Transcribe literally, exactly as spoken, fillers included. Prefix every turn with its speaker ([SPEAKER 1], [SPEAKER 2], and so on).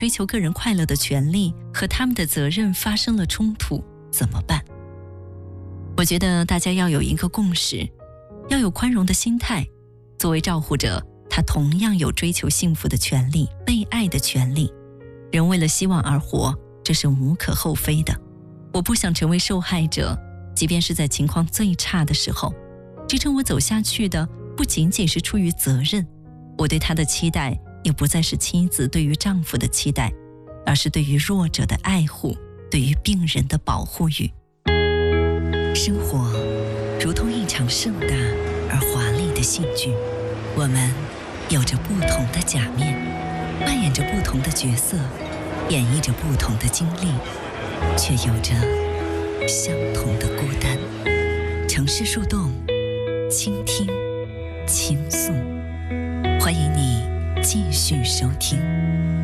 [SPEAKER 1] 追求个人快乐的权利和他们的责任发生了冲突，怎么办？我觉得大家要有一个共识，要有宽容的心态。作为照护者，他同样有追求幸福的权利，被爱的权利。人为了希望而活，这是无可厚非的。我不想成为受害者，即便是在情况最差的时候，支撑我走下去的不仅仅是出于责任，我对他的期待也不再是妻子对于丈夫的期待，而是对于弱者的爱护，对于病人的保护欲。生活如同一场盛大而华丽的戏剧，我们有着不同的假面，扮演着不同的角色，演绎着不同的经历，却有着相同的孤单。城市树洞，倾听，倾诉，欢迎你继续收听。